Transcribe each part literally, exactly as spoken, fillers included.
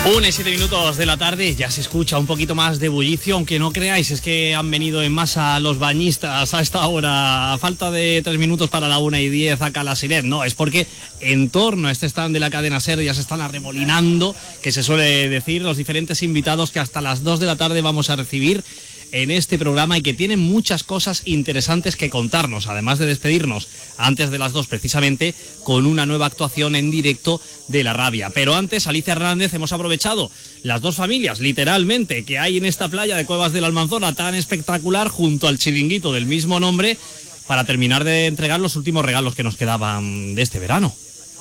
Una y siete minutos de la tarde, ya se escucha un poquito más de bullicio, aunque no creáis, es que han venido en masa los bañistas a esta hora, a falta de tres minutos para la una y diez a Cala Siret. No, es porque en torno a este stand de la cadena SER ya se están arremolinando, que se suele decir, los diferentes invitados que hasta las dos de la tarde vamos a recibir en este programa y que tienen muchas cosas interesantes que contarnos, además de despedirnos antes de las dos precisamente con una nueva actuación en directo de La Rabia. Pero antes, Alicia Hernández, hemos aprovechado las dos familias, literalmente, que hay en esta playa de Cuevas de la Almanzora tan espectacular junto al chiringuito del mismo nombre para terminar de entregar los últimos regalos que nos quedaban de este verano.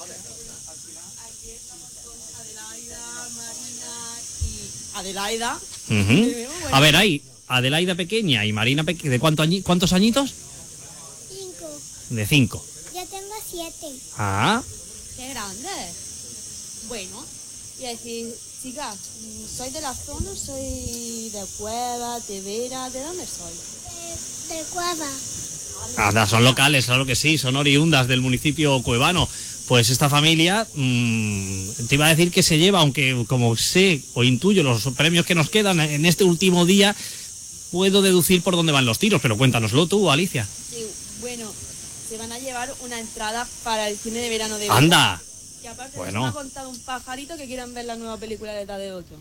Adelaida. Uh-huh. A ver, ahí Adelaida pequeña y Marina pequeña. ¿De cuánto añi cuántos añitos? Cinco. De cinco. Yo tengo siete. Ah. Qué grande. Bueno, y decir, chicas, soy de la zona, soy de Cueva, de Vera, ¿de dónde soy? De, de Cueva. Anda, son locales, claro que sí, son oriundas del municipio cuevano. Pues esta familia, mmm, te iba a decir que se lleva, aunque como sé o intuyo los premios que nos quedan en este último día, puedo deducir por dónde van los tiros, pero cuéntanoslo tú, Alicia. Sí, bueno, se van a llevar una entrada para el cine de verano de... ¡Anda! Que aparte bueno. nos ha contado un pajarito que quieran ver la nueva película de Tadeo Jones.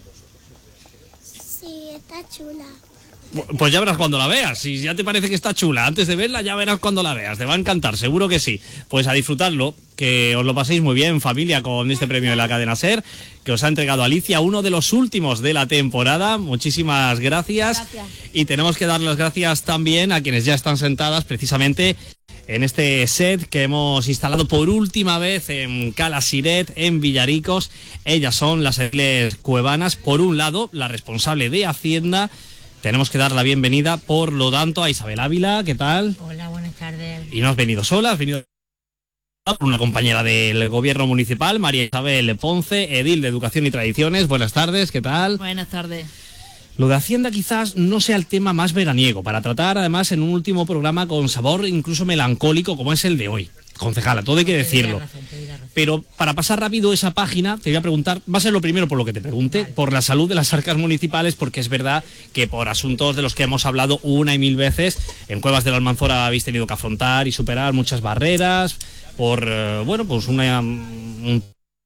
Sí, está chula. Pues ya verás cuando la veas, si ya te parece que está chula, antes de verla ya verás cuando la veas, te va a encantar, seguro que sí. Pues a disfrutarlo, que os lo paséis muy bien, familia, con este premio de la cadena SER, que os ha entregado Alicia, uno de los últimos de la temporada. Muchísimas gracias. Gracias. Y tenemos que dar las gracias también a quienes ya están sentadas precisamente en este set que hemos instalado por última vez en Cala Siret, en Villaricos. Ellas son las ediles cuevanas. Por un lado, la responsable de Hacienda. Tenemos que dar la bienvenida, por lo tanto, a Isabel Ávila. ¿Qué tal? Hola, buenas tardes. Y no has venido sola, has venido por una compañera del gobierno municipal, María Isabel Ponce, edil de Educación y Tradiciones. Buenas tardes, ¿qué tal? Buenas tardes. Lo de Hacienda quizás no sea el tema más veraniego, para tratar además en un último programa con sabor incluso melancólico como es el de hoy. Concejala, todo hay que decirlo. Pero para pasar rápido esa página, te voy a preguntar, va a ser lo primero por lo que te pregunte, vale. Por la salud de las arcas municipales, porque es verdad que por asuntos de los que hemos hablado una y mil veces, en Cuevas de la Almanzora habéis tenido que afrontar y superar muchas barreras, por, eh, bueno, pues una... un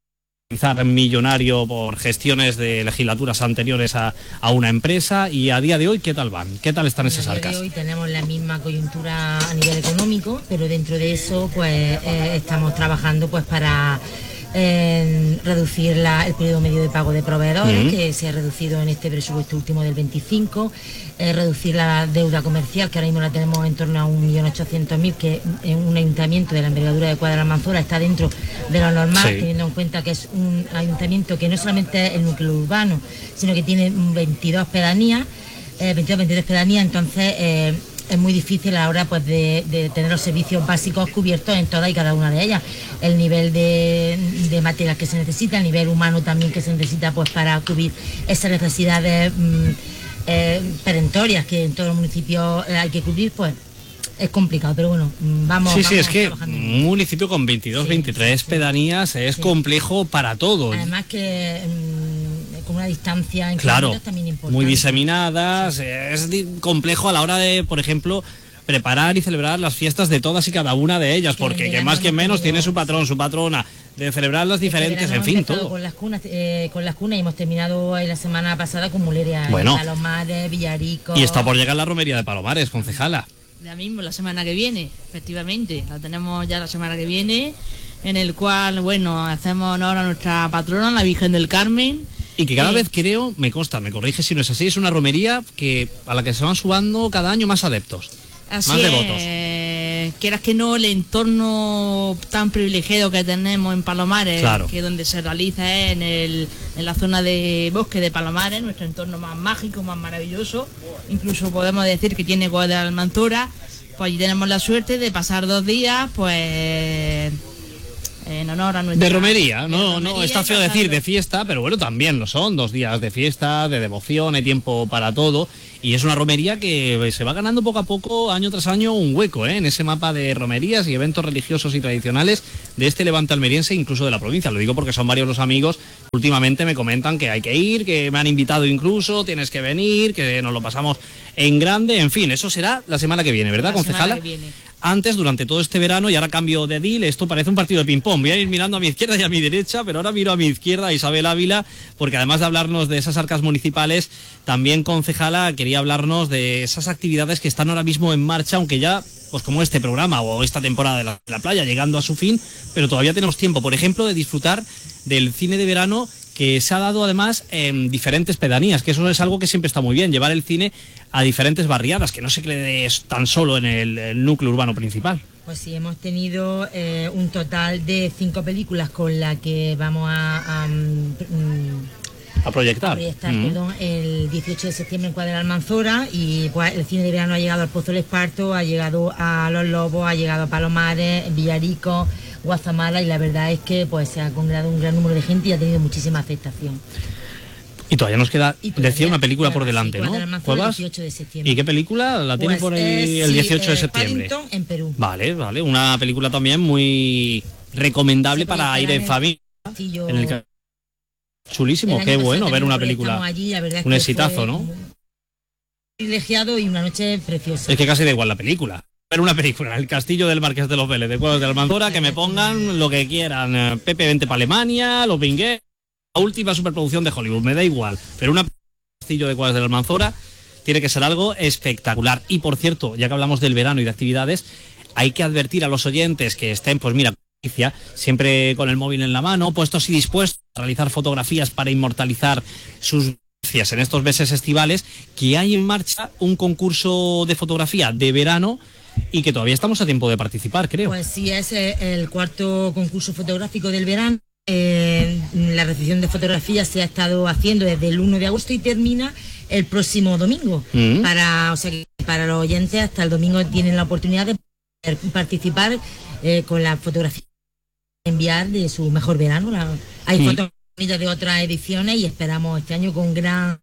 millonario por gestiones de legislaturas anteriores a, a una empresa, y a día de hoy, ¿qué tal van? ¿Qué tal están esas arcas? A día de hoy tenemos la misma coyuntura a nivel económico, pero dentro de eso pues eh, estamos trabajando pues para eh, reducir la, el periodo medio de pago de proveedores, uh-huh. que se ha reducido en este presupuesto último del veinticinco, eh, reducir la deuda comercial, que ahora mismo la tenemos en torno a un millón ochocientos mil, que en un ayuntamiento de la envergadura de Cuevas de la Almanzora está dentro de lo normal, sí. Teniendo en cuenta que es un ayuntamiento que no solamente es el núcleo urbano, sino que tiene veintidós pedanías, eh, veintidós, veintidós pedanías, entonces eh, es muy difícil ahora pues de, de tener los servicios básicos cubiertos en todas y cada una de ellas. El nivel de, de material que se necesita, el nivel humano también que se necesita pues para cubrir esas necesidades mmm, eh, perentorias que en todo el municipio hay que cubrir, pues es complicado, pero bueno, vamos. Sí, vamos sí, es que un municipio con veintidós, sí, veintitrés sí, pedanías es sí. complejo para todos. Además que mmm, con una distancia en claro, también importante. Muy diseminadas, sí. Es complejo a la hora de, por ejemplo, preparar y celebrar las fiestas de todas y cada una de ellas, que porque que más que menos tiene su patrón, su patrona, de celebrar las diferentes, en fin, todo. Con las cunas, eh, con las cunas y hemos terminado la semana pasada con Muleria, bueno. Palomares, Villaricos. Y está por llegar la romería de Palomares, concejala. Ya mismo, la semana que viene, efectivamente, la tenemos ya la semana que viene, en el cual, bueno, hacemos honor a nuestra patrona, la Virgen del Carmen. Y que cada eh, vez creo, me consta, me corrige si no es así, es una romería que a la que se van sumando cada año más adeptos, así más devotos. Es, quieras que no, el entorno tan privilegiado que tenemos en Palomares, claro. que donde se realiza es en, el, en la zona de bosque de Palomares, nuestro entorno más mágico, más maravilloso, incluso podemos decir que tiene Cuevas de la Almanzora, pues allí tenemos la suerte de pasar dos días, pues en honor a nuestra... De romería, no, de romería, no, está feo decir de fiesta, pero bueno, también lo son, dos días de fiesta, de devoción, hay tiempo para todo, y es una romería que se va ganando poco a poco, año tras año, un hueco, ¿eh? En ese mapa de romerías y eventos religiosos y tradicionales de este levante almeriense, incluso de la provincia. Lo digo porque son varios los amigos Últimamente me comentan que hay que ir, que me han invitado incluso, tienes que venir, que nos lo pasamos en grande, en fin, eso será la semana que viene, ¿verdad, La concejala? semana que viene. Antes, durante todo este verano, y ahora cambio de deal, esto parece un partido de ping-pong. Voy a ir mirando a mi izquierda y a mi derecha, pero ahora miro a mi izquierda a Isabel Ávila, porque además de hablarnos de esas arcas municipales, también, concejala, quería hablarnos de esas actividades que están ahora mismo en marcha, aunque ya, pues como este programa o esta temporada de la, de la playa llegando a su fin, pero todavía tenemos tiempo, por ejemplo, de disfrutar del cine de verano que se ha dado además en diferentes pedanías, que eso es algo que siempre está muy bien, llevar el cine a diferentes barriadas, que no se quede tan solo en el, el núcleo urbano principal. Pues sí, hemos tenido eh, un total de cinco películas con las que vamos a, a, mm, A proyectar. a proyectar Mm. perdón, el dieciocho de septiembre en Cuadra de Almanzora, y pues el cine de verano ha llegado al Pozo del Esparto, ha llegado a Los Lobos, ha llegado a Palomares, Villarico, Guazamala, y la verdad es que pues se ha congregado un gran número de gente y ha tenido muchísima aceptación. Y todavía nos queda, Y todavía decía, una película queda, por sí, delante, Cuadra ¿no? de Almanzora, ¿Cuevas? dieciocho de septiembre. ¿Y qué película la tiene Pues por ahí es, el sí, dieciocho de eh, septiembre? Paddington, en Perú. Vale, vale, una película también muy recomendable Se para ir proyectará en en familia. el castillo- En el ca- Chulísimo, el qué año bueno pasado ver una también película. proyectamos allí, la verdad es Un que exitazo, fue ¿no? muy privilegiado y una noche preciosa. Es que casi da igual la película. Ver una película, El Castillo del Marqués de los Vélez, de Cuevas de Almanzora, que me pongan lo que quieran. Eh, Pepe vente para Alemania, Los Vingués, la última superproducción de Hollywood, me da igual. Pero una Castillo de Cuevas de Almanzora tiene que ser algo espectacular. Y por cierto, ya que hablamos del verano y de actividades, hay que advertir a los oyentes que estén, pues mira, siempre con el móvil en la mano, puestos y dispuestos a realizar fotografías para inmortalizar sus vivencias en estos meses estivales, que hay en marcha un concurso de fotografía de verano y que todavía estamos a tiempo de participar, creo. Pues sí, es eh, el cuarto concurso fotográfico del verano. Eh, la recepción de fotografías se ha estado haciendo desde el uno de agosto y termina el próximo domingo. Mm. Para, o sea, que para los oyentes hasta el domingo tienen la oportunidad de poder participar eh, con la fotografía enviar de su mejor verano. La, hay Mm. fotografías de otras ediciones y esperamos este año con gran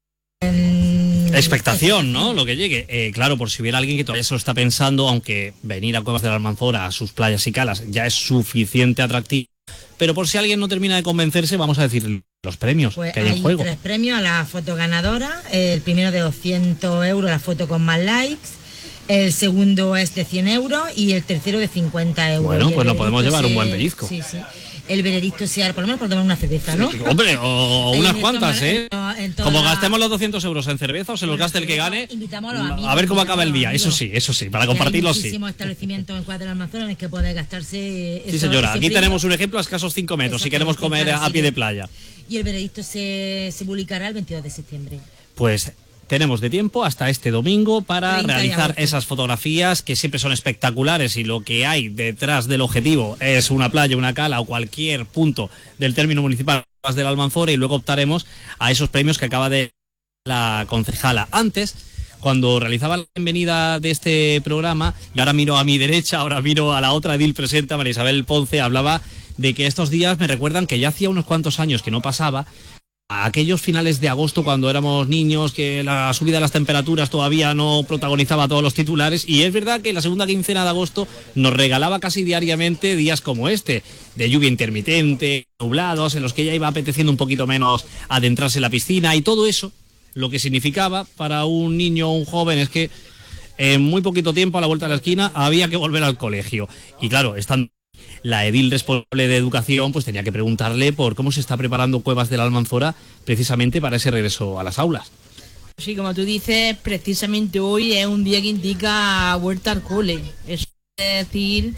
eh, Expectación, ¿no? Lo que llegue. Eh, claro, por si hubiera alguien que todavía se lo está pensando, aunque venir a Cuevas de la Almanzora, a sus playas y calas, ya es suficiente atractivo. Pero por si alguien no termina de convencerse, vamos a decir los premios Pues que hay en hay juego. tres premios a la foto ganadora. El primero de doscientos euros, la foto con más likes. El segundo es de cien euros y el tercero de cincuenta euros. Bueno, Y el pues nos podemos veredicto llevar un se- buen pellizco. Sí, sí. El veredicto sea, por lo menos por tomar una cerveza, ¿no? Hombre, o En unas esto cuantas, me- ¿eh? en- en toda Como la- gastemos los doscientos euros en cerveza o se los Bueno, gaste el que sí, gane, invitamos a los amigos, a ver cómo acaba el invitamos a día. los Eso amigos. sí, eso sí, para Que compartirlo hay sí. muchísimos establecimientos en Cuadra de Almanzora en el que puede gastarse. Sí, eso- señora, ese aquí premio. tenemos un ejemplo a escasos cinco metros si queremos comer Exactamente, a pie de así playa. Y el veredicto se, se publicará el veintidós de septiembre. Pues tenemos de tiempo hasta este domingo para treinta de realizar agosto. esas fotografías que siempre son espectaculares y lo que hay detrás del objetivo es una playa, una cala o cualquier punto del término municipal de la Almanzora, y luego optaremos a esos premios que acaba de la concejala. Antes, cuando realizaba la bienvenida de este programa, y ahora miro a mi derecha, ahora miro a la otra edil presente, a María Isabel Ponce, hablaba de que estos días me recuerdan que ya hacía unos cuantos años que no pasaba, a aquellos finales de agosto cuando éramos niños, que la subida de las temperaturas todavía no protagonizaba todos los titulares, y es verdad que la segunda quincena de agosto nos regalaba casi diariamente días como este, de lluvia intermitente, nublados, en los que ya iba apeteciendo un poquito menos adentrarse en la piscina, y todo eso, lo que significaba para un niño o un joven es que en muy poquito tiempo, a la vuelta de la esquina, había que volver al colegio. Y claro, estando la edil responsable de educación, pues tenía que preguntarle por cómo se está preparando Cuevas de la Almanzora precisamente para ese regreso a las aulas. Sí, como tú dices, precisamente hoy es un día que indica vuelta al cole. Eso es decir,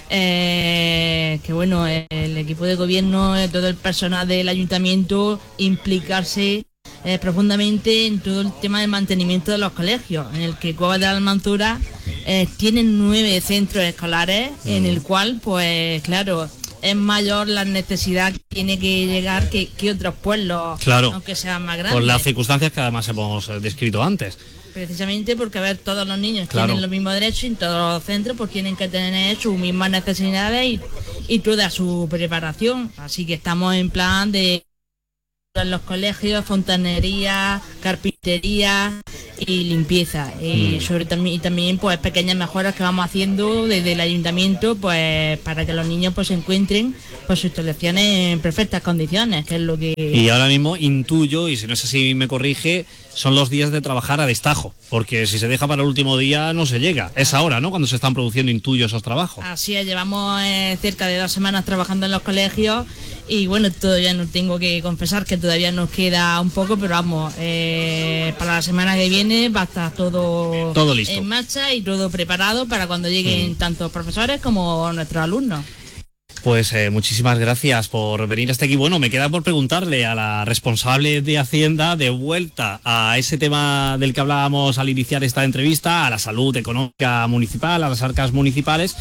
eh, que bueno, el equipo de gobierno, eh, todo el personal del ayuntamiento, implicarse eh, profundamente en todo el tema del mantenimiento de los colegios, en el que Cuevas de la Almanzora eh, tiene nueve centros escolares, mm. en el cual, pues claro, es mayor la necesidad que tiene que llegar que, que otros pueblos, claro, aunque sean más grandes. Por las circunstancias que además hemos descrito antes. Precisamente porque, a ver, todos los niños claro. tienen los mismos derechos y en todos los centros pues tienen que tener sus mismas necesidades y, y toda su preparación. Así que estamos en plan de en los colegios, fontanería, carpintería y limpieza. Y, Mm. sobre también, y también pues pequeñas mejoras que vamos haciendo desde el ayuntamiento pues para que los niños pues se encuentren pues sus instalaciones en perfectas condiciones, que es lo que... Y ahora mismo intuyo, y si no es así me corrige, son los días de trabajar a destajo, porque si se deja para el último día no se llega. Es ahora, ¿no?, cuando se están produciendo, intuyo, esos trabajos. Así es, llevamos eh, cerca de dos semanas trabajando en los colegios y bueno, todavía no tengo que confesar que todavía nos queda un poco, pero vamos, eh, para la semana que viene va a estar todo, Todo listo. en marcha y todo preparado para cuando lleguen Mm. tanto profesores como nuestros alumnos. Pues eh, muchísimas gracias por venir hasta aquí. Bueno, me queda por preguntarle a la responsable de Hacienda, de vuelta a ese tema del que hablábamos al iniciar esta entrevista, a la salud económica municipal, a las arcas municipales.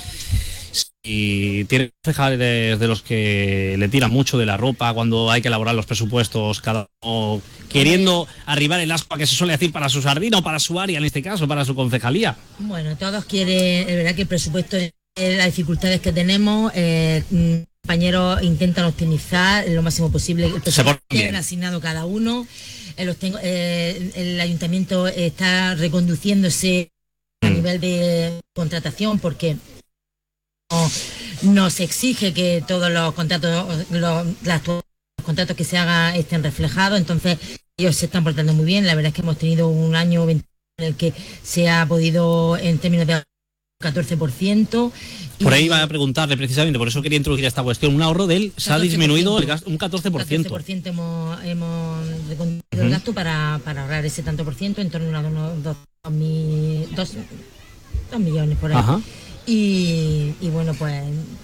Y tiene concejales de los que le tiran mucho de la ropa cuando hay que elaborar los presupuestos, cada uno queriendo arribar el ascua que se suele decir para su sardina o para su área, en este caso, para su concejalía. Bueno, todos quieren, es verdad que el presupuesto, eh, las dificultades que tenemos, eh, mm, compañeros intentan optimizar lo máximo posible el Se presupuesto portan bien. que han asignado cada uno. Eh, los tengo, eh, el ayuntamiento está reconduciéndose a Mm. nivel de contratación porque no- nos exige que todos los contratos, los, las- los contratos que se hagan estén reflejados, entonces ellos se están portando muy bien. La verdad es que hemos tenido un año en el que se ha podido, en términos de catorce por ciento. Por ahí iba a preguntarle precisamente, por eso quería introducir esta cuestión. Un ahorro de él se ha catorce por ciento. disminuido el gasto, un catorce por ciento. catorce por ciento hemos, hemos reconducido Ujú. el gasto para, para ahorrar ese tanto por ciento, en torno a unos dos, dos, mil- dos- dos millones por ahí. Ajá. Y, y bueno, pues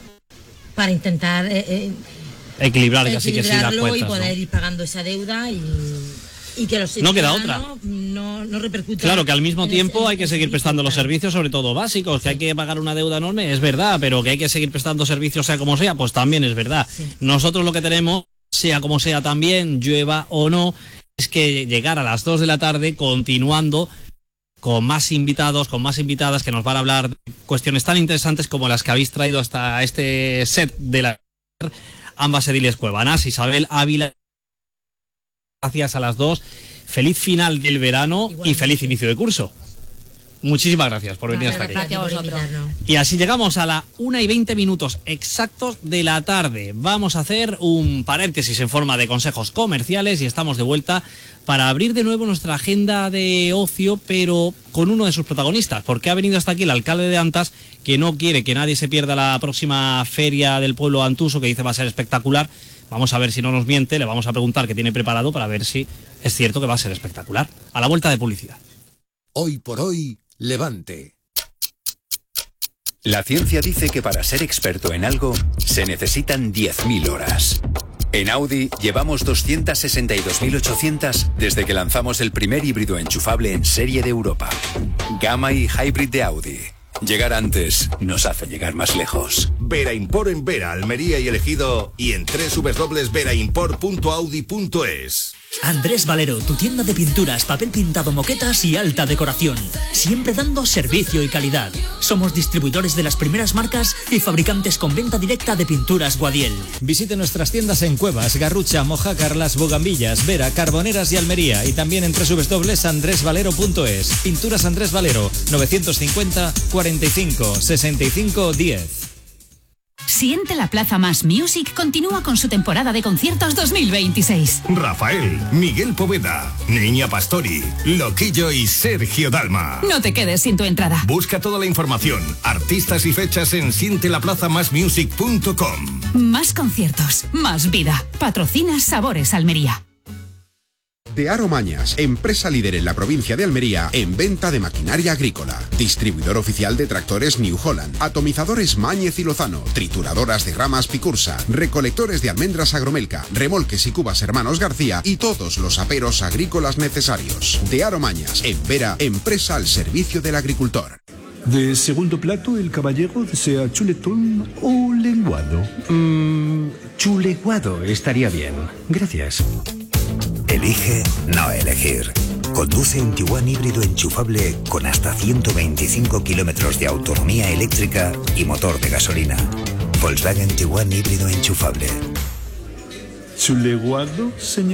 para intentar eh, eh, Equilibrar casi que sí las equilibrarlo cuentas, y ¿no? poder ir pagando esa deuda y, y que los No queda ciudadanos no, no repercuta. Claro que al mismo en tiempo ese- hay que en seguir ese prestando los claro. servicios, sobre todo básicos, que hay que pagar una deuda enorme, es verdad, pero que hay que seguir prestando servicios sea como sea, pues también es verdad. Sí. Nosotros lo que tenemos, sea como sea también, llueva o no, es que llegar a las dos de la tarde continuando con más invitados, con más invitadas que nos van a hablar de cuestiones tan interesantes como las que habéis traído hasta este set de la ambas ediles cuevanas. Isabel Ávila, gracias a las dos. Feliz final del verano y Igualmente. feliz inicio de curso. Muchísimas gracias por venir hasta aquí. Gracias a por vosotros. invitarnos. Y así llegamos a la una y veinte minutos exactos de la tarde. Vamos a hacer un paréntesis en forma de consejos comerciales y estamos de vuelta para abrir de nuevo nuestra agenda de ocio, pero con uno de sus protagonistas, porque ha venido hasta aquí el alcalde de Antas, que no quiere que nadie se pierda la próxima feria del pueblo antuso, que dice va a ser espectacular. Vamos a ver si no nos miente, le vamos a preguntar qué tiene preparado para ver si es cierto que va a ser espectacular. A la vuelta de publicidad. Hoy por hoy, Levante. La ciencia dice que para ser experto en algo se necesitan diez mil horas. En Audi llevamos doscientas sesenta y dos mil ochocientas desde que lanzamos el primer híbrido enchufable en serie de Europa. Gamma y Hybrid de Audi. Llegar antes nos hace llegar más lejos. Vera Import en Vera, Almería y Elegido y en doble u doble u doble u punto vera import punto audi punto es. Andrés Valero, tu tienda de pinturas, papel pintado, moquetas y alta decoración. Siempre dando servicio y calidad. Somos distribuidores de las primeras marcas y fabricantes con venta directa de pinturas Guadiel. Visite nuestras tiendas en Cuevas, Garrucha, Mojácar, Las Bugambillas, Vera, Carboneras y Almería y también en doble u doble u doble u punto andrés valero punto es. Pinturas Andrés Valero, novecientos cincuenta, cuarenta y cinco, sesenta y cinco, diez. Siente la Plaza Más Music continúa con su temporada de conciertos dos mil veintiséis. Rafael, Miguel Poveda, Niña Pastori, Loquillo y Sergio Dalma. No te quedes sin tu entrada. Busca toda la información, artistas y fechas en siente la plaza más music punto com. Más conciertos, más vida. Patrocina Sabores Almería. De Aromañas, empresa líder en la provincia de Almería en venta de maquinaria agrícola. Distribuidor oficial de tractores New Holland, atomizadores Máñez y Lozano, trituradoras de ramas Picursa, recolectores de almendras Agromelca, remolques y cubas Hermanos García y todos los aperos agrícolas necesarios. De Aromañas, en Vera, empresa al servicio del agricultor. De segundo plato, el caballero desea chuletón o lenguado. Mmm, chuleguado estaría bien. Gracias. Elige no elegir. Conduce un Tiguan híbrido enchufable con hasta ciento veinticinco kilómetros de autonomía eléctrica y motor de gasolina. Volkswagen Tiguan híbrido enchufable. ¿Chuleguado, señor?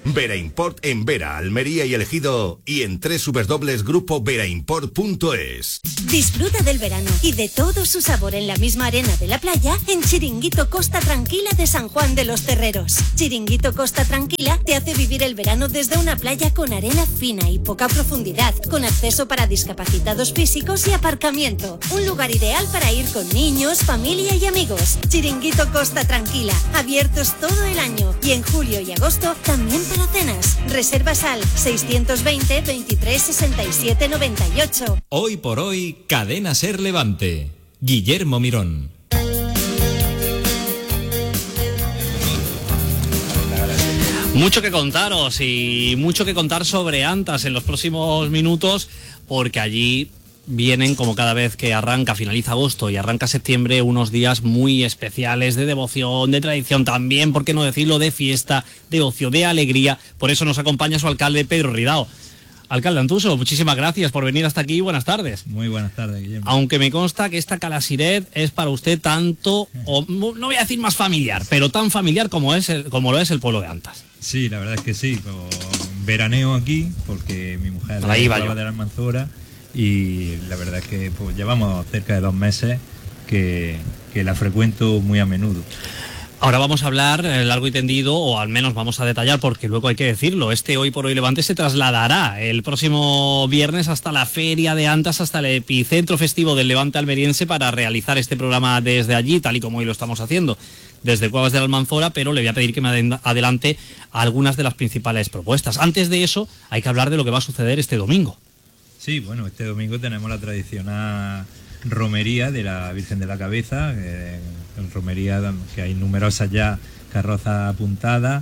Vera Import en Vera, Almería y El Ejido y en doble u doble u doble u punto grupo vera import punto es. Disfruta del verano y de todo su sabor en la misma arena de la playa en Chiringuito Costa Tranquila de San Juan de los Terreros. Chiringuito Costa Tranquila te hace vivir el verano desde una playa con arena fina y poca profundidad, con acceso para discapacitados físicos y aparcamiento. Un lugar ideal para ir con niños, familia y amigos. Chiringuito Costa Tranquila, abiertos todo el año y en julio y agosto también para cenas. Reservas al seiscientos veinte, veintitrés, sesenta y siete, noventa y ocho. Hoy por hoy, Cadena Ser Levante. Guillermo Mirón. Mucho que contaros y mucho que contar sobre Antas en los próximos minutos, porque allí vienen, como cada vez que arranca, finaliza agosto y arranca septiembre, unos días muy especiales de devoción, de tradición también, por qué no decirlo, de fiesta, de ocio, de alegría. Por eso nos acompaña su alcalde, Pedro Ridao. Alcalde Antuso, muchísimas gracias por venir hasta aquí. Buenas tardes. Muy buenas tardes, Guillermo. Aunque me consta que esta Calasiret es para usted tanto, o no voy a decir más familiar, pero tan familiar como es el, como lo es el pueblo de Antas. Sí, la verdad es que sí. Veraneo aquí porque mi mujer Ahí es va de la Almanzora y la verdad es que pues, llevamos cerca de dos meses que, que la frecuento muy a menudo. Ahora vamos a hablar eh, largo y tendido, o al menos vamos a detallar, porque luego hay que decirlo, este Hoy por Hoy Levante se trasladará el próximo viernes hasta la Feria de Antas, hasta el epicentro festivo del Levante almeriense, para realizar este programa desde allí, tal y como hoy lo estamos haciendo, desde Cuevas de la Almanzora, pero le voy a pedir que me adelante algunas de las principales propuestas. Antes de eso, hay que hablar de lo que va a suceder este domingo. Sí, bueno, este domingo tenemos la tradicional romería de la Virgen de la Cabeza, eh, en romería que hay numerosas ya carrozas apuntadas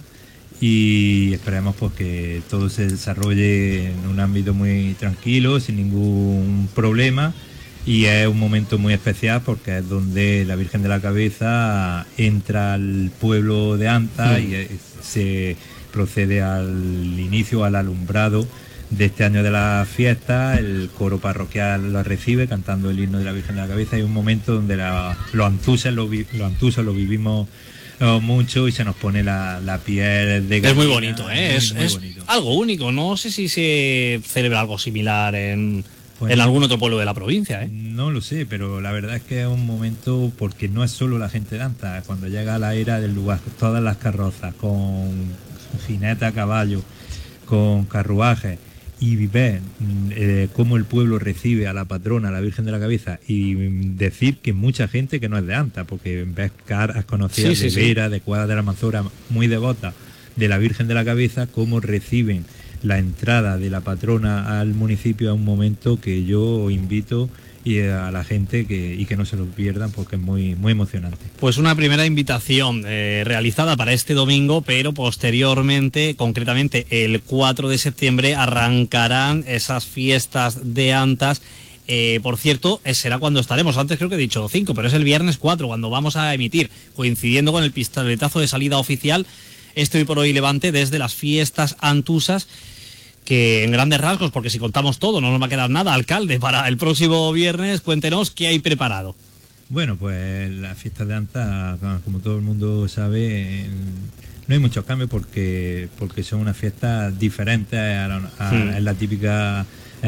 y esperemos pues que todo se desarrolle en un ámbito muy tranquilo, sin ningún problema, y es un momento muy especial porque es donde la Virgen de la Cabeza entra al pueblo de Antas sí. y se procede al inicio, al alumbrado de este año de la fiesta. El coro parroquial lo recibe cantando el himno de la Virgen de la Cabeza. Hay un momento donde la, los antuses lo, vi, los antuses lo vivimos uh, mucho y se nos pone la, la piel de gallina. Es muy bonito, ¿eh? Muy, es, muy es bonito. Algo único. No sé si se celebra algo similar en, pues en no, algún otro pueblo de la provincia, ¿eh? No lo sé, pero la verdad es que es un momento, porque no es solo la gente de Antas. Cuando llega la era del lugar, todas las carrozas con jineta a caballo, con carruajes, y ver eh, cómo el pueblo recibe a la patrona, a la Virgen de la Cabeza, y decir que mucha gente que no es de Antas, porque ves caras conocidas sí, sí, de Vera, sí. de Cuevas de la Almanzora, muy devotas de la Virgen de la Cabeza, cómo reciben la entrada de la patrona al municipio, a un momento que yo invito y a la gente que, y que no se lo pierdan porque es muy, muy emocionante. Pues una primera invitación eh, realizada para este domingo, pero posteriormente, concretamente el cuatro de septiembre, arrancarán esas fiestas de Antas. Eh, por cierto, será cuando estaremos, antes creo que he dicho cinco, pero es el viernes cuatro, cuando vamos a emitir, coincidiendo con el pistoletazo de salida oficial, este Hoy por Hoy Levante desde las fiestas antusas, que en grandes rasgos, porque si contamos todo no nos va a quedar nada, alcalde, para el próximo viernes, cuéntenos qué hay preparado. Bueno, pues las fiestas de Antas, como todo el mundo sabe, no hay muchos cambios porque porque son unas fiestas diferentes a la, a, sí. Es la típica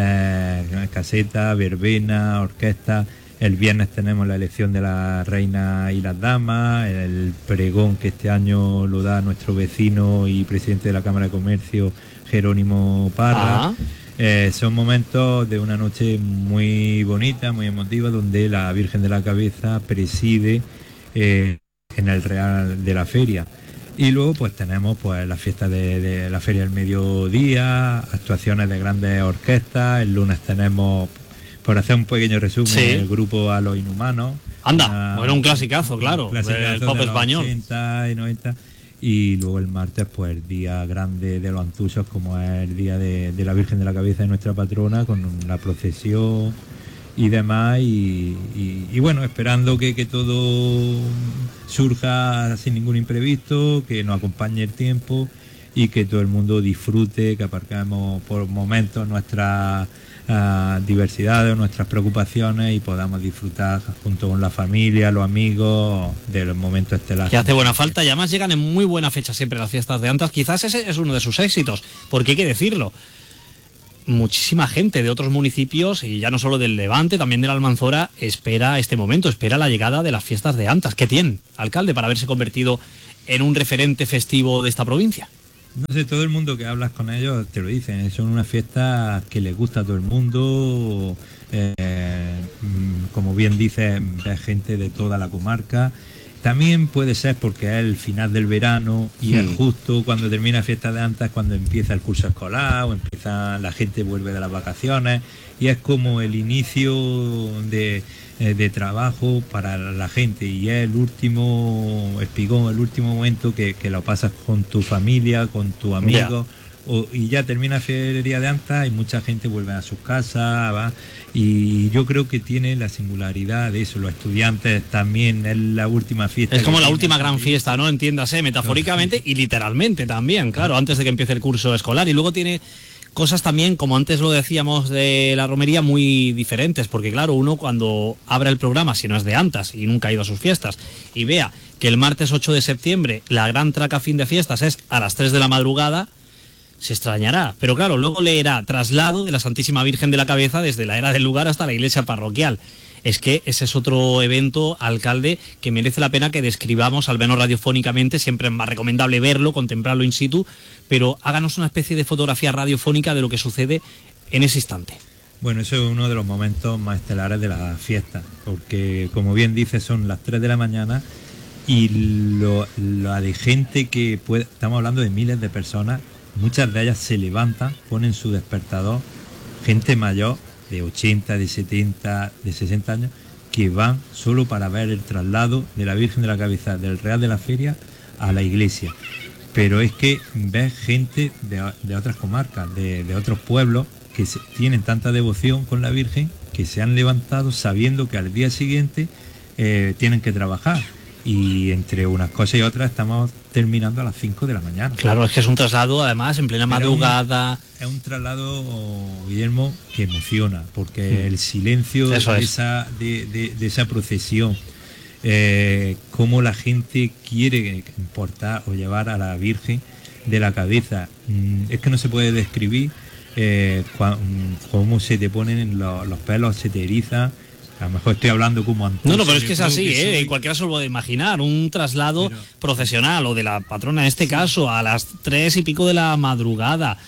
eh, caseta, verbena, orquesta. El viernes tenemos la elección de la reina y las damas, el pregón que este año lo da nuestro vecino y presidente de la Cámara de Comercio, Jerónimo Parra. Eh, son momentos de una noche muy bonita, muy emotiva, donde la Virgen de la Cabeza preside eh, en el Real de la Feria. Y luego pues tenemos pues la fiesta de, de la Feria del Mediodía, actuaciones de grandes orquestas. El lunes tenemos, por hacer un pequeño resumen, sí. el grupo A los Inhumanos. Anda, una, bueno, un clasicazo, claro, un clasicazo el pop español. ochenta y noventa. Y luego el martes, pues el día grande de los antusos, como es el día de, de la Virgen de la Cabeza de nuestra patrona, con la procesión y demás. Y, y, y bueno, esperando que, que todo surja sin ningún imprevisto, que nos acompañe el tiempo y que todo el mundo disfrute, que aparcamos por momentos nuestras uh, diversidades, nuestras preocupaciones y podamos disfrutar junto con la familia, los amigos de los momentos estelares. Que hace buena falta y además llegan en muy buena fecha siempre las fiestas de Antas. Quizás ese es uno de sus éxitos, porque hay que decirlo. Muchísima gente de otros municipios, y ya no solo del Levante, también de la Almanzora, espera este momento, espera la llegada de las fiestas de Antas. ¿Qué tiene, alcalde, para haberse convertido en un referente festivo de esta provincia? No sé, todo el mundo que hablas con ellos te lo dicen, son unas fiestas que les gusta a todo el mundo, eh, como bien dices, ves gente de toda la comarca. También puede ser porque es el final del verano y sí. es justo cuando termina la fiesta de Antas, cuando empieza el curso escolar o empieza, la gente vuelve de las vacaciones y es como el inicio de, de trabajo para la gente y es el último espigón, el último momento que, que lo pasas con tu familia, con tu amigo. O, y ya termina la feria de Antas y mucha gente vuelve a sus casas, ¿va? Y yo creo que tiene la singularidad de eso, los estudiantes también, es la última fiesta. Es como la última gran fiesta, ¿no? Entiéndase, metafóricamente y literalmente también, claro, antes de que empiece el curso escolar. Y luego tiene cosas también, como antes lo decíamos de la romería, muy diferentes, porque claro, uno cuando abra el programa, si no es de Antas y nunca ha ido a sus fiestas, y vea que el martes ocho de septiembre la gran traca fin de fiestas es a las tres de la madrugada, se extrañará, pero claro, luego leerá traslado de la Santísima Virgen de la Cabeza desde la era del lugar hasta la iglesia parroquial. Es que ese es otro evento, alcalde, que merece la pena que describamos, al menos radiofónicamente. Siempre es más recomendable verlo, contemplarlo in situ, pero háganos una especie de fotografía radiofónica de lo que sucede en ese instante. Bueno, eso es uno de los momentos más estelares de la fiesta, porque como bien dice, son las tres de la mañana y lo, lo de gente que puede, estamos hablando de miles de personas. Muchas de ellas se levantan, ponen su despertador, gente mayor de ochenta, de setenta, de sesenta años, que van solo para ver el traslado de la Virgen de la Cabeza del Real de la Feria a la iglesia. Pero es que ves gente de, de otras comarcas, de, de otros pueblos, que se, tienen tanta devoción con la Virgen, que se han levantado sabiendo que al día siguiente eh, tienen que trabajar. Y entre unas cosas y otras estamos terminando a las cinco de la mañana. Claro, es que es un traslado, además, en plena madrugada. Es un traslado, Guillermo, que emociona, porque mm. el silencio de esa, de, de, de esa procesión, eh, cómo la gente quiere portar o llevar a la Virgen de la Cabeza, mm, es que no se puede describir eh, cua, cómo se te ponen los, los pelos, se te erizan. A lo mejor estoy hablando como antes. No, no, pero es que es así, que ¿eh? Soy... Cualquiera se lo puede imaginar. Un traslado pero... procesional o de la patrona en este sí. caso a las tres y pico de la madrugada.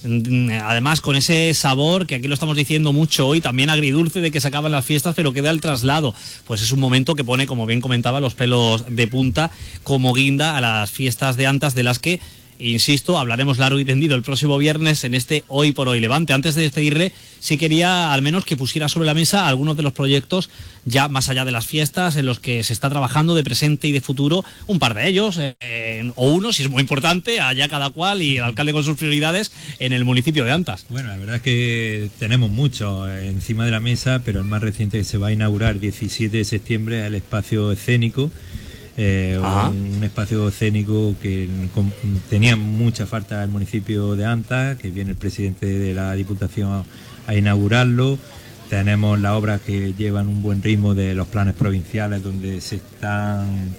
Además, con ese sabor, que aquí lo estamos diciendo mucho hoy, también agridulce de que se acaban las fiestas, pero queda el traslado. Pues es un momento que pone, como bien comentaba, los pelos de punta como guinda a las fiestas de Antas, de las que, insisto, hablaremos largo y tendido el próximo viernes en este Hoy por Hoy Levante. Antes de despedirle, sí quería al menos que pusiera sobre la mesa algunos de los proyectos ya más allá de las fiestas en los que se está trabajando de presente y de futuro, un par de ellos, eh, o uno, si es muy importante, allá cada cual y el alcalde con sus prioridades en el municipio de Antas. Bueno, la verdad es que tenemos mucho encima de la mesa, pero el más reciente que se va a inaugurar el diecisiete de septiembre es el espacio escénico. Eh, un, un espacio escénico que con, tenía mucha falta el municipio de Antas, que viene el presidente de la Diputación a inaugurarlo. Tenemos las obras que llevan un buen ritmo de los planes provinciales, donde se están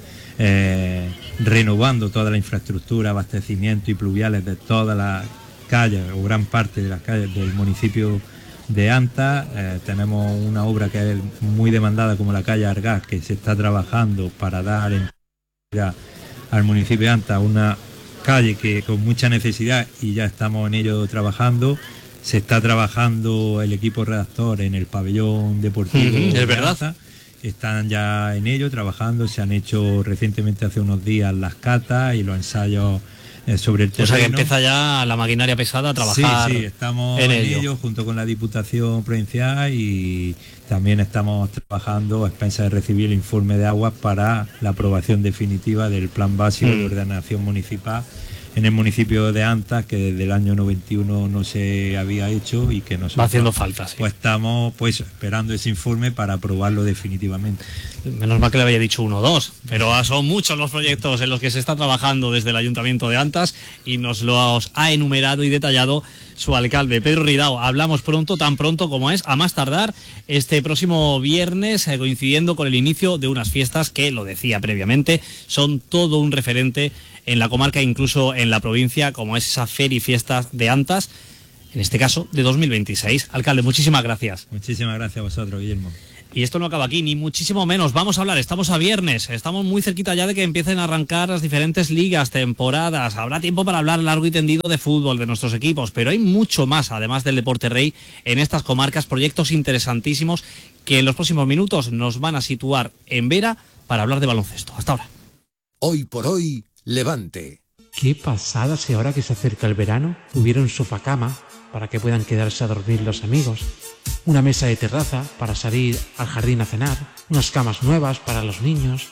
eh, renovando toda la infraestructura, abastecimiento y pluviales de todas las calles o gran parte de las calles del municipio de Antas. Eh, tenemos una obra que es muy demandada como la calle Argaz, que se está trabajando para dar en, al municipio de Antas una calle que con mucha necesidad, y ya estamos en ello trabajando. Se está trabajando el equipo redactor en el pabellón deportivo. Mm, es verdad. Antas. Están ya en ello trabajando, se han hecho recientemente hace unos días las catas y los ensayos eh, sobre el terreno. O sea que empieza ya la maquinaria pesada a trabajar. Sí, sí, estamos en, en ello. ello junto con la Diputación Provincial, y también estamos trabajando a expensas de recibir el informe de aguas para la aprobación definitiva del Plan Básico mm. de Ordenación Municipal en el municipio de Antas, que desde el año noventa y uno no se había hecho y que nosotros va haciendo falta, sí. Pues estamos pues esperando ese informe para aprobarlo definitivamente. Menos mal que le había dicho uno o dos, pero son muchos los proyectos en los que se está trabajando desde el Ayuntamiento de Antas y nos los ha enumerado y detallado su alcalde, Pedro Ridao. Hablamos pronto, tan pronto como es, a más tardar este próximo viernes, eh, coincidiendo con el inicio de unas fiestas que, lo decía previamente, son todo un referente en la comarca, incluso en la provincia, como es esa feria y fiestas de Antas, en este caso de dos mil veintiséis. Alcalde, muchísimas gracias. Muchísimas gracias a vosotros, Guillermo. Y esto no acaba aquí, ni muchísimo menos. Vamos a hablar, estamos a viernes, estamos muy cerquita ya de que empiecen a arrancar las diferentes ligas, temporadas. Habrá tiempo para hablar largo y tendido de fútbol, de nuestros equipos, pero hay mucho más, además del deporte rey, en estas comarcas, proyectos interesantísimos que en los próximos minutos nos van a situar en Vera para hablar de baloncesto. Hasta ahora. Hoy por hoy, Levante. Qué pasada si ahora que se acerca el verano hubiera un sofá-cama para que puedan quedarse a dormir los amigos, una mesa de terraza para salir al jardín a cenar, unas camas nuevas para los niños.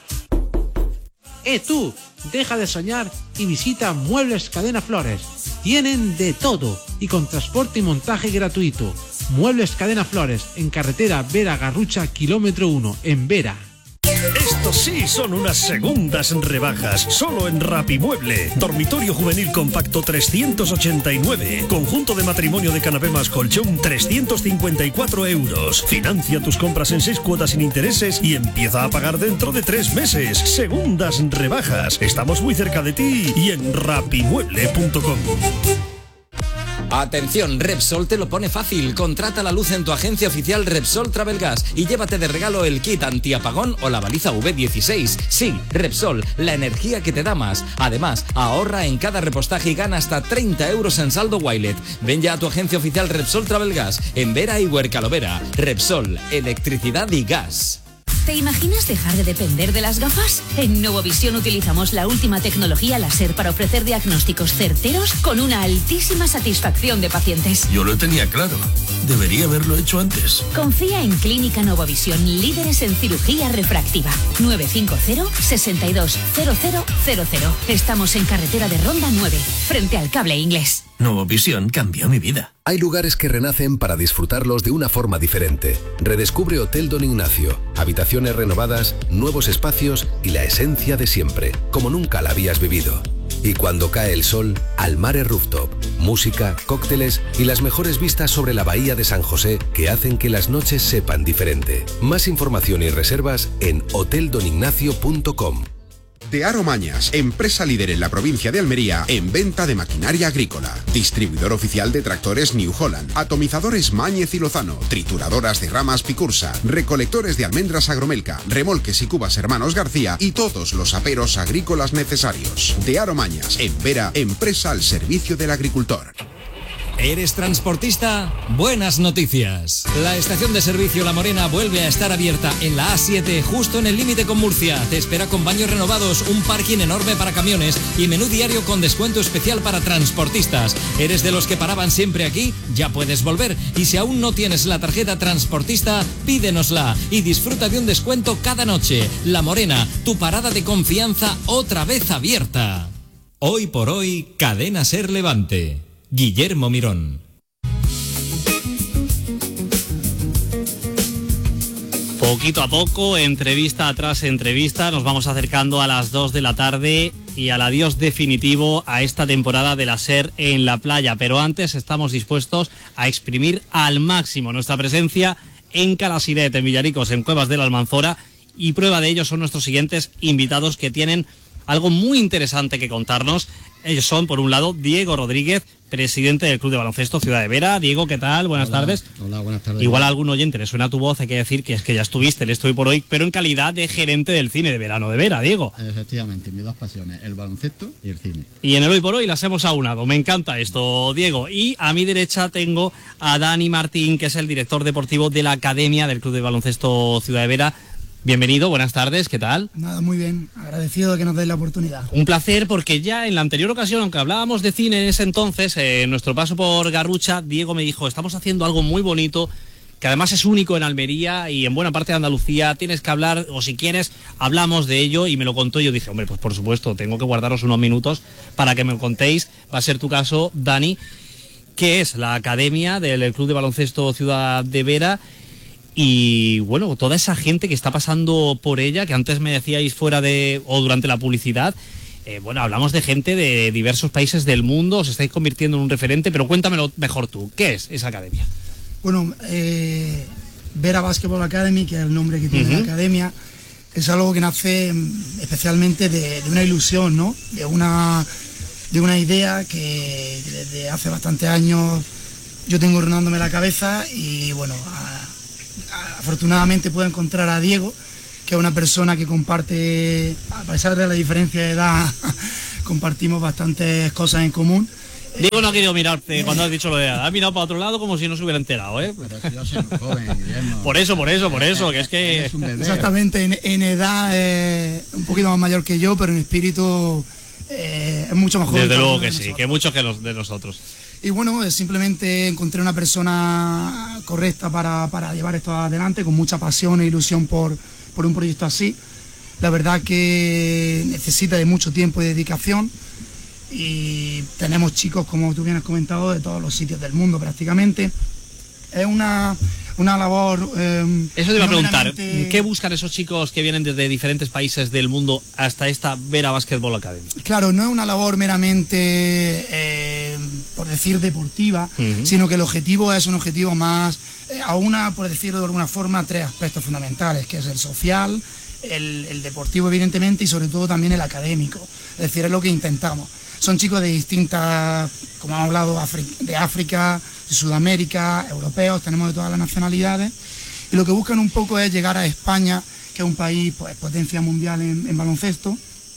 ¡Eh tú! Deja de soñar y visita Muebles Cadena Flores. Tienen de todo y con transporte y montaje gratuito. Muebles Cadena Flores, en carretera Vera-Garrucha, kilómetro uno, en Vera. Estos sí son unas segundas rebajas, solo en Rapimueble. Dormitorio juvenil compacto trescientos ochenta y nueve. Conjunto de matrimonio de canapé más colchón trescientos cincuenta y cuatro euros. Financia tus compras en seis cuotas sin intereses y empieza a pagar dentro de tres meses. Segundas rebajas. Estamos muy cerca de ti y en rapimueble punto com. Atención, Repsol te lo pone fácil. Contrata la luz en tu agencia oficial Repsol Travel Gas y llévate de regalo el kit antiapagón o la baliza V dieciséis. Sí, Repsol, la energía que te da más. Además, ahorra en cada repostaje y gana hasta treinta euros en saldo Wilet. Ven ya a tu agencia oficial Repsol Travel Gas en Vera y Huercalovera. Repsol, electricidad y gas. ¿Te imaginas dejar de depender de las gafas? En Novovisión utilizamos la última tecnología láser para ofrecer diagnósticos certeros con una altísima satisfacción de pacientes. Yo lo tenía claro. Debería haberlo hecho antes. Confía en Clínica Novovisión, líderes en cirugía refractiva. nueve cinco cero, seis dos, cero cero cero cero. Estamos en carretera de Ronda nueve, frente al Cable Inglés. Novovisión cambió mi vida. Hay lugares que renacen para disfrutarlos de una forma diferente. Redescubre Hotel Don Ignacio. Habitaciones renovadas, nuevos espacios y la esencia de siempre, como nunca la habías vivido. Y cuando cae el sol, Almare Rooftop. Música, cócteles y las mejores vistas sobre la bahía de San José que hacen que las noches sepan diferente. Más información y reservas en hotel don ignacio punto com. De Aro Mañas, empresa líder en la provincia de Almería en venta de maquinaria agrícola. Distribuidor oficial de tractores New Holland, atomizadores Máñez y Lozano, trituradoras de ramas Picursa, recolectores de almendras Agromelca, remolques y cubas Hermanos García y todos los aperos agrícolas necesarios. De Aro Mañas, en Vera, empresa al servicio del agricultor. ¿Eres transportista? Buenas noticias. La estación de servicio La Morena vuelve a estar abierta en la A siete, justo en el límite con Murcia. Te espera con baños renovados, un parking enorme para camiones y menú diario con descuento especial para transportistas. ¿Eres de los que paraban siempre aquí? Ya puedes volver. Y si aún no tienes la tarjeta transportista, pídenosla y disfruta de un descuento cada noche. La Morena, tu parada de confianza otra vez abierta. Hoy por hoy, Cadena Ser Levante. Guillermo Mirón. Poquito a poco, entrevista tras entrevista, nos vamos acercando a las dos de la tarde y al adiós definitivo a esta temporada de la SER en la playa. Pero antes estamos dispuestos a exprimir al máximo nuestra presencia en Calasiret, en Villaricos, en Cuevas de la Almanzora, y prueba de ello son nuestros siguientes invitados que tienen algo muy interesante que contarnos. Ellos son, por un lado, Diego Rodríguez, presidente del Club de Baloncesto Ciudad de Vera. Diego, ¿qué tal? Buenas hola, tardes. Hola, buenas tardes. Igual a algún oyente le suena tu voz, hay que decir que es que ya estuviste, le estoy por hoy, pero en calidad de gerente del cine de verano de Vera, Diego. Efectivamente, mis dos pasiones, el baloncesto y el cine. Y en el hoy por hoy las hemos aunado, me encanta esto, Diego. Y a mi derecha tengo a Dani Martín, que es el director deportivo de la Academia del Club de Baloncesto Ciudad de Vera. Bienvenido, buenas tardes, ¿qué tal? Nada, muy bien, agradecido de que nos deis la oportunidad. Un placer, porque ya en la anterior ocasión, aunque hablábamos de cine en ese entonces, eh, en nuestro paso por Garrucha, Diego me dijo, estamos haciendo algo muy bonito que además es único en Almería y en buena parte de Andalucía. Tienes que hablar, o si quieres, hablamos de ello, y me lo contó. Yo dije, hombre, pues por supuesto, tengo que guardaros unos minutos para que me contéis. Va a ser tu caso, Dani, que es la academia del Club de Baloncesto Ciudad de Vera. Y bueno, toda esa gente que está pasando por ella, que antes me decíais fuera de, o durante la publicidad, eh, bueno, hablamos de gente de diversos países del mundo, os estáis convirtiendo en un referente, pero cuéntamelo mejor tú, ¿qué es esa academia? Bueno, eh, Vera Basketball Academy, que es el nombre que tiene uh-huh. la academia, es algo que nace especialmente de, de una ilusión, ¿no? De una, de una idea que desde hace bastantes años yo tengo rodándome la cabeza, y bueno, a, a, afortunadamente puedo encontrar a Diego, que es una persona que comparte, a pesar de la diferencia de edad, compartimos bastantes cosas en común. Diego no ha querido mirarte cuando has dicho lo de edad, ha mirado para otro lado como si no se hubiera enterado, ¿eh? Pero si yo soy muy joven, Guillermo. Por eso, por eso, por eso, que es que... Es exactamente, en, en edad eh, un poquito más mayor que yo, pero en espíritu eh, es mucho más joven. Desde luego que sí, que muchos que los de nosotros. Y bueno, simplemente encontré una persona correcta para, para llevar esto adelante, con mucha pasión e ilusión por, por un proyecto así. La verdad que necesita de mucho tiempo y dedicación, y tenemos chicos, como tú bien has comentado, de todos los sitios del mundo prácticamente. Es una, una labor... Eh, Eso te iba a preguntar, meramente... ¿qué buscan esos chicos que vienen desde diferentes países del mundo hasta esta Vera Basketball Academy? Claro, no es una labor meramente, eh, por decir, deportiva, uh-huh. sino que el objetivo es un objetivo más, eh, a una, por decirlo de alguna forma, tres aspectos fundamentales, que es el social, el, el deportivo evidentemente, y sobre todo también el académico. Es decir, es lo que intentamos. Son chicos de distintas, como hemos hablado, de África, de Sudamérica, europeos, tenemos de todas las nacionalidades, y lo que buscan un poco es llegar a España, que es un país, pues, potencia mundial en, en baloncesto,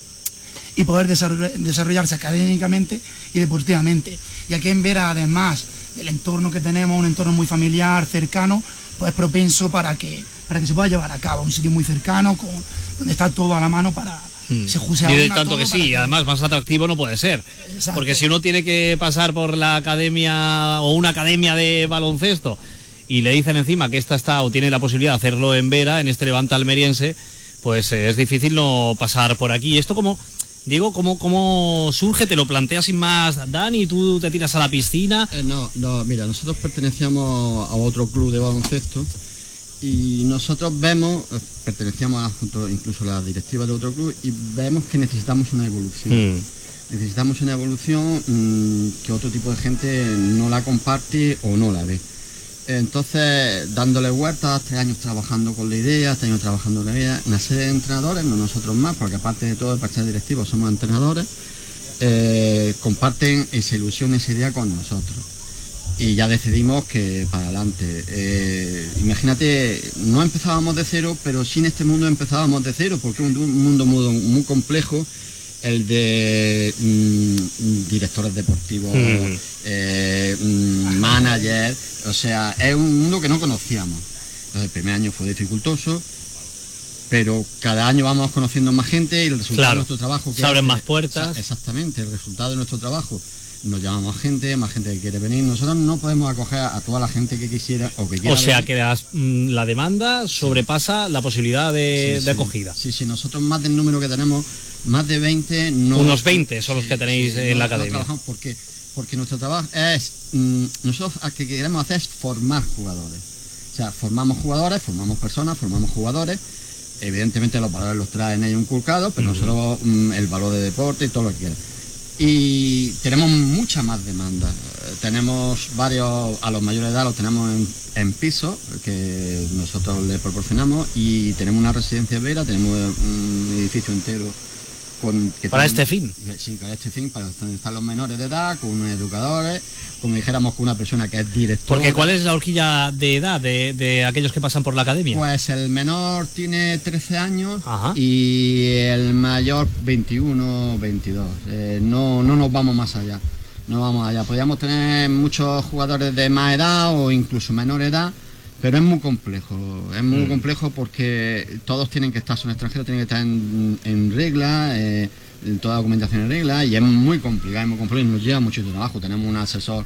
y poder desarrollarse académicamente y deportivamente. Y aquí en Vera, además del entorno que tenemos, un entorno muy familiar, cercano, pues es propenso para que, para que se pueda llevar a cabo, un sitio muy cercano, con, donde está todo a la mano para... Se y de tanto que sí, y además más atractivo no puede ser. Exacto. Porque si uno tiene que pasar por la academia o una academia de baloncesto y le dicen encima que esta está o tiene la posibilidad de hacerlo en Vera, en este Levante almeriense, pues eh, es difícil no pasar por aquí. Esto como, Diego, ¿cómo, cómo surge? ¿Te lo planteas sin más, Dani? ¿Tú te tiras a la piscina? Eh, no, no, mira, nosotros pertenecíamos a otro club de baloncesto, y nosotros vemos, pertenecíamos a, junto, incluso a la directiva de otro club, y vemos que necesitamos una evolución. Mm. Necesitamos una evolución mmm, que otro tipo de gente no la comparte o no la ve. Entonces, dándole vueltas, tres años trabajando con la idea, tres años trabajando con la idea, una serie de entrenadores, no nosotros más, porque aparte de todo el partido directivo somos entrenadores, eh, comparten esa ilusión, esa idea con nosotros. Y ya decidimos que para adelante. Eh, imagínate, no empezábamos de cero, pero sí en este mundo empezábamos de cero, porque es un mundo muy, muy complejo, el de mmm, directores deportivos, mm. eh, mmm, managers, o sea, es un mundo que no conocíamos. Entonces, el primer año fue dificultoso, pero cada año vamos conociendo más gente, y el resultado claro. de nuestro trabajo... Se abren más puertas. Exactamente, el resultado de nuestro trabajo... Nos llamamos gente, más gente que quiere venir. Nosotros no podemos acoger a toda la gente que quisiera o que quiera. O sea venir. que las, la demanda sobrepasa sí. la posibilidad de, sí, de sí. acogida. Sí, sí, nosotros más del número que tenemos, más de veinte... No, Unos veinte son los que tenéis sí, en no, la no academia. Trabajamos porque, porque nuestro trabajo es... Mmm, nosotros lo que queremos hacer es formar jugadores. O sea, formamos jugadores, formamos personas, formamos jugadores. Evidentemente los valores los traen ellos inculcados, pero uh-huh. nosotros mmm, el valor de deporte y todo lo que quieran. Y tenemos mucha más demanda. Tenemos varios, a los mayores de edad los tenemos en, en piso, que nosotros les proporcionamos, y tenemos una residencia Vera, tenemos un edificio entero con... Que para tenemos, este fin. Sí, para este fin, para estar los menores de edad, con unos educadores, como dijéramos, con una persona que es directora. Porque ¿cuál es la horquilla de edad de, de aquellos que pasan por la academia? Pues el menor tiene trece años. Ajá. Y el mayor veintiuno, veintidós. Eh, no, no nos vamos más allá. No vamos allá. Podríamos tener muchos jugadores de más edad o incluso menor edad, pero es muy complejo. Es muy mm. complejo porque todos tienen que estar, son extranjeros, tienen que estar en, en regla, eh, toda documentación en regla, y es muy complicado, es muy complejo y nos lleva mucho trabajo. Tenemos un asesor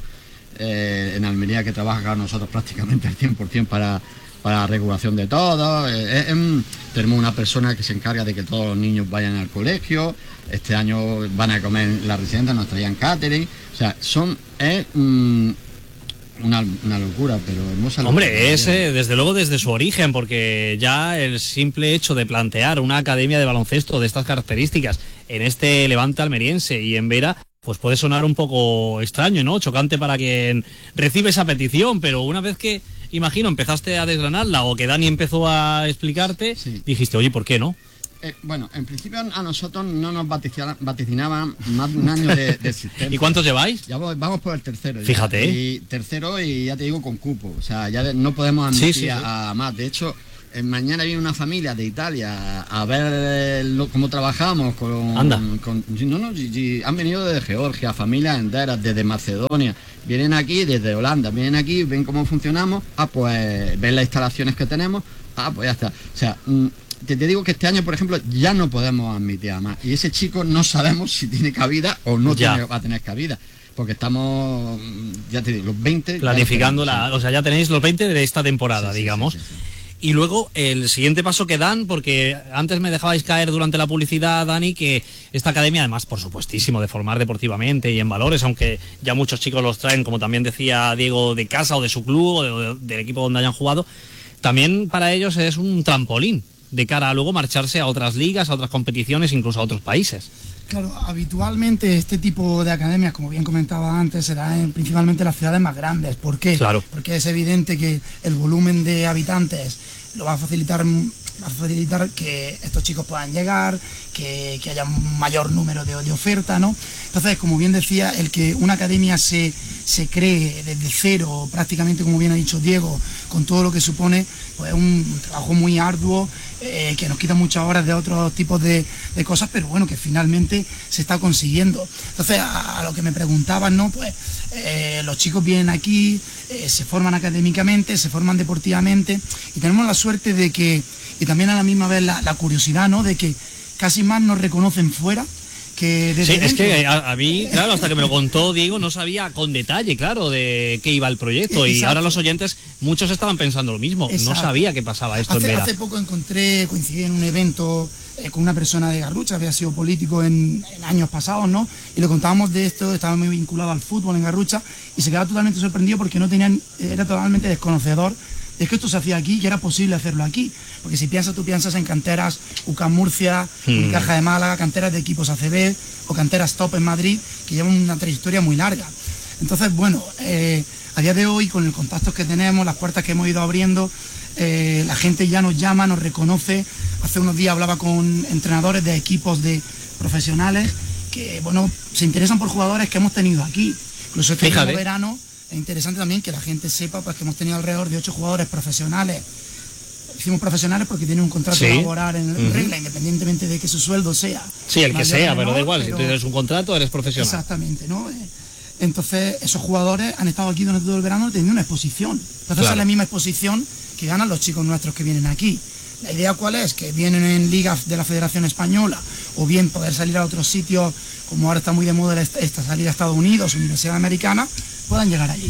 eh, en Almería que trabaja con nosotros prácticamente al cien por ciento para, para la regulación de todo. Eh, eh, tenemos una persona que se encarga de que todos los niños vayan al colegio. Este año van a comer en la residencia, nos traían catering. O sea, son... Es, mm, Una, una locura, pero hermosa locura. Hombre, es eh, desde luego desde su origen, porque ya el simple hecho de plantear una academia de baloncesto de estas características en este Levante almeriense y en Vera, pues puede sonar un poco extraño, ¿no? Chocante para quien recibe esa petición, pero una vez que, imagino, empezaste a desgranarla o que Dani empezó a explicarte, sí. dijiste, oye, ¿por qué no? Eh, bueno, en principio a nosotros no nos vaticinaban, vaticinaban más de un año de, de existencia. ¿Y cuántos lleváis? Ya vamos por el tercero. Fíjate. Ya. Y tercero y ya te digo con cupo. O sea, ya de, no podemos admitir sí, sí, sí. a más. De hecho, eh, mañana viene una familia de Italia a ver lo, cómo trabajamos con... Anda. Con, no, no, y, y han venido desde Georgia, familias enteras, desde Macedonia. Vienen aquí, desde Holanda, vienen aquí, ven cómo funcionamos. Ah, pues ven las instalaciones que tenemos. Ah, pues ya está. O sea... Mm, Te, te digo que este año, por ejemplo, ya no podemos admitir a más. Y ese chico no sabemos si tiene cabida o no tiene, va a tener cabida. Porque estamos, ya te digo, los veinte... Planificando la... O sea, ya tenéis los veinte de esta temporada, sí, sí, digamos. Sí, sí, sí. Y luego el siguiente paso que dan, porque antes me dejabais caer durante la publicidad, Dani, que esta academia, además, por supuestísimo, de formar deportivamente y en valores, aunque ya muchos chicos los traen, como también decía Diego, de casa o de su club o de, de, del equipo donde hayan jugado, también para ellos es un trampolín de cara a luego marcharse a otras ligas, a otras competiciones, incluso a otros países. Claro, habitualmente este tipo de academias, como bien comentaba antes, se da en, principalmente en las ciudades más grandes. ¿Por qué? Claro. Porque es evidente que el volumen de habitantes lo va a facilitar, va a facilitar que estos chicos puedan llegar, que, que haya un mayor número de, de oferta, ¿no? Entonces, como bien decía, el que una academia se, se cree desde cero, prácticamente como bien ha dicho Diego, con todo lo que supone, pues es un trabajo muy arduo, eh, que nos quita muchas horas de otros tipos de, de cosas, pero bueno, que finalmente se está consiguiendo. Entonces, a, a lo que me preguntaban, ¿no? Pues eh, los chicos vienen aquí, eh, se forman académicamente, se forman deportivamente, y tenemos la suerte de que, y también a la misma vez la, la curiosidad, ¿no? De que casi más nos reconocen fuera que desde sí, dentro. Es que a, a mí, claro, hasta que me lo contó Diego, no sabía con detalle, claro, de qué iba el proyecto. Exacto. Y ahora los oyentes, muchos estaban pensando lo mismo. Exacto. No sabía que pasaba esto hace, en Vera. Hace poco encontré, coincidí en un evento eh, con una persona de Garrucha, había sido político en, en años pasados, ¿no? Y le contábamos de esto, estaba muy vinculado al fútbol en Garrucha, y se quedaba totalmente sorprendido porque no tenían, era totalmente desconocedor de que esto se hacía aquí y era posible hacerlo aquí. Porque si piensas, tú piensas en canteras U C A M Murcia, hmm. Unicaja de Málaga, canteras de equipos A C B o canteras top en Madrid, que llevan una trayectoria muy larga. Entonces, bueno, eh, a día de hoy, con los contactos que tenemos, las puertas que hemos ido abriendo, eh, la gente ya nos llama, nos reconoce. Hace unos días hablaba con entrenadores de equipos de profesionales que, bueno, se interesan por jugadores que hemos tenido aquí. Incluso este mismo verano es interesante también que la gente sepa pues, que hemos tenido alrededor de ocho jugadores profesionales. Decimos profesionales porque tienen un contrato sí. laboral en uh-huh. regla, independientemente de que su sueldo sea. Sí, el que sea, menor, pero da igual, pero... si tú tienes un contrato, eres profesional. Exactamente, ¿no? Entonces, esos jugadores han estado aquí durante todo el verano teniendo una exposición. Entonces, claro. es la misma exposición que ganan los chicos nuestros que vienen aquí. La idea cuál es, que vienen en ligas de la Federación Española, o bien poder salir a otros sitios, como ahora está muy de moda esta salida a Estados Unidos, Universidad Americana, puedan llegar allí.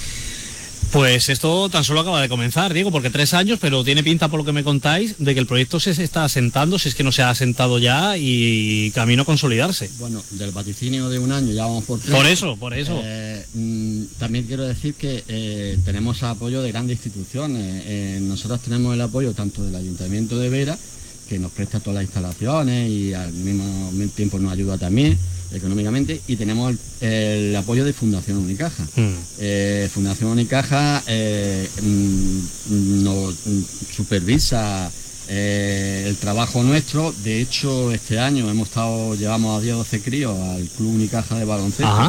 Pues esto tan solo acaba de comenzar, Diego, porque tres años, pero tiene pinta por lo que me contáis de que el proyecto se está asentando, si es que no se ha asentado ya, y camino a consolidarse. Bueno, del vaticinio de un año ya vamos por tres. Por eso, por eso. Eh, mm, también quiero decir que eh, tenemos apoyo de grandes instituciones. Eh, nosotros tenemos el apoyo tanto del Ayuntamiento de Vera, que nos presta todas las instalaciones y al mismo tiempo nos ayuda también económicamente, y tenemos el, el apoyo de Fundación Unicaja. Mm. Eh, Fundación Unicaja eh, mm, nos supervisa eh, el trabajo nuestro. De hecho, este año hemos estado, llevamos a diez o doce críos al Club Unicaja de baloncesto a,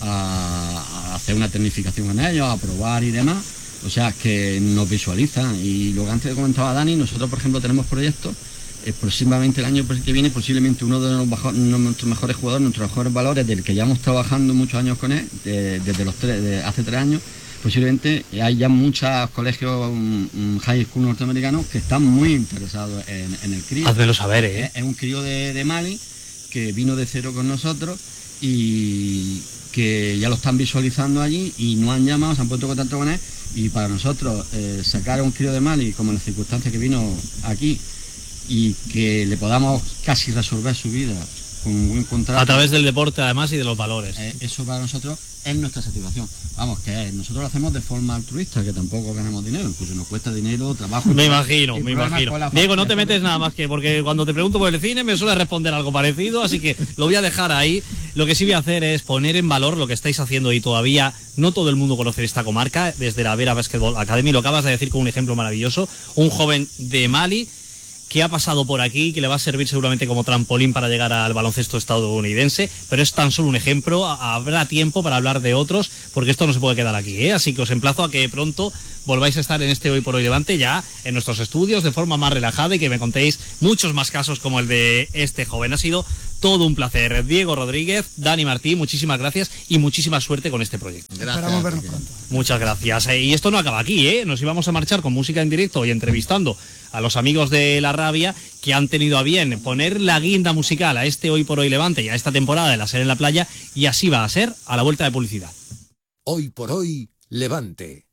a hacer una tecnificación con ellos, a probar y demás. O sea, que nos visualizan. Y lo que antes comentaba Dani, nosotros, por ejemplo, tenemos proyectos. Eh, próximamente el año que viene posiblemente uno de los bajo, nuestros mejores jugadores, nuestros mejores valores, del que llevamos trabajando muchos años con él, de, desde los tres, de hace tres años, posiblemente hay ya muchos colegios um, high school norteamericanos que están muy interesados en, en el crío. Házmelo saber, ¿eh? Es, es un crío de, de Mali que vino de cero con nosotros y que ya lo están visualizando allí y no han llamado, se han puesto en contacto con él, y para nosotros eh, sacar a un crío de Mali, como en las circunstancias que vino aquí, y que le podamos casi resolver su vida con un buen contrato. A través del deporte, además, y de los valores. Eh, eso para nosotros es nuestra satisfacción. Vamos, que nosotros lo hacemos de forma altruista, que tampoco ganamos dinero, incluso nos cuesta dinero, trabajo. Me imagino, me imagino. Diego, no te metes nada más que, porque cuando te pregunto por el cine me suele responder algo parecido, así que lo voy a dejar ahí. Lo que sí voy a hacer es poner en valor lo que estáis haciendo, y todavía no todo el mundo conoce esta comarca, desde la Vera Basketball Academy. Lo acabas de decir con un ejemplo maravilloso, un joven de Mali que ha pasado por aquí, que le va a servir seguramente como trampolín para llegar al baloncesto estadounidense, pero es tan solo un ejemplo. Habrá tiempo para hablar de otros, porque esto no se puede quedar aquí, ¿eh? Así que os emplazo a que pronto volváis a estar en este Hoy por Hoy Levante, ya en nuestros estudios, de forma más relajada, y que me contéis muchos más casos como el de este joven. Ha sido todo un placer. Diego Rodríguez, Dani Martí, muchísimas gracias y muchísima suerte con este proyecto. Gracias. Esperamos vernos pronto. Muchas gracias. Y esto no acaba aquí, ¿eh? Nos íbamos a marchar con música en directo y entrevistando a los amigos de La Rabia, que han tenido a bien poner la guinda musical a este Hoy por Hoy Levante y a esta temporada de La Ser en la Playa, y así va a ser a la vuelta de publicidad. Hoy por Hoy Levante.